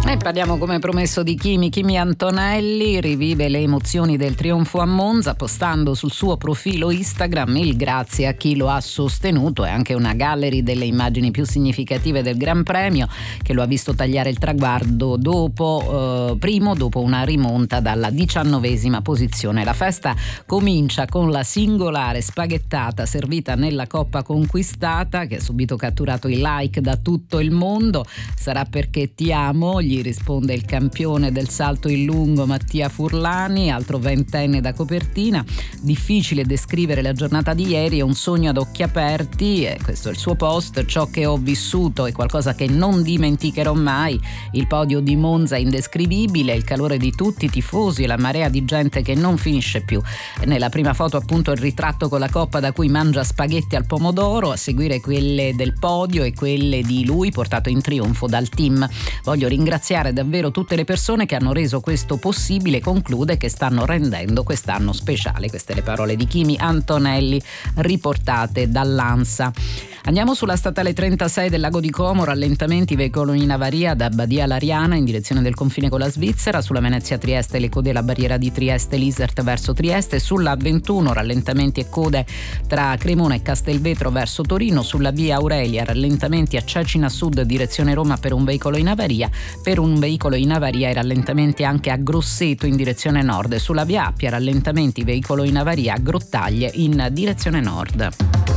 E parliamo come promesso di Kimi Antonelli. Rivive le emozioni del trionfo a Monza postando sul suo profilo Instagram il grazie a chi lo ha sostenuto e anche una gallery delle immagini più significative del Gran Premio che lo ha visto tagliare il traguardo dopo una rimonta dalla 19ª posizione. La festa comincia con la singolare spaghettata servita nella coppa conquistata che ha subito catturato i like da tutto il mondo. Sarà perché ti amo, gli risponde il campione del salto in lungo Mattia Furlani, altro ventenne da copertina. Difficile descrivere la giornata di ieri, è un sogno ad occhi aperti, e questo è il suo post. Ciò che ho vissuto è qualcosa che non dimenticherò mai, il podio di Monza indescrivibile, il calore di tutti i tifosi e la marea di gente che non finisce più. Nella prima foto appunto il ritratto con la coppa da cui mangia spaghetti al pomodoro, a seguire quelle del podio e quelle di lui portato in trionfo dal team. Voglio ringraziare davvero tutte le persone che hanno reso questo possibile, conclude, che stanno rendendo quest'anno speciale. Queste le parole di Kimi Antonelli riportate dall'ANSA. Andiamo sulla statale 36 del Lago di Como, rallentamenti, veicolo in avaria da Badia Lariana in direzione del confine con la Svizzera, sulla Venezia-Trieste le code alla barriera di Trieste, l'Isert verso Trieste, sulla 21 rallentamenti e code tra Cremona e Castelvetro verso Torino, sulla via Aurelia rallentamenti a Cecina Sud direzione Roma per un veicolo in avaria, e rallentamenti anche a Grosseto in direzione nord, sulla via Appia rallentamenti, veicolo in avaria a Grottaglie in direzione nord.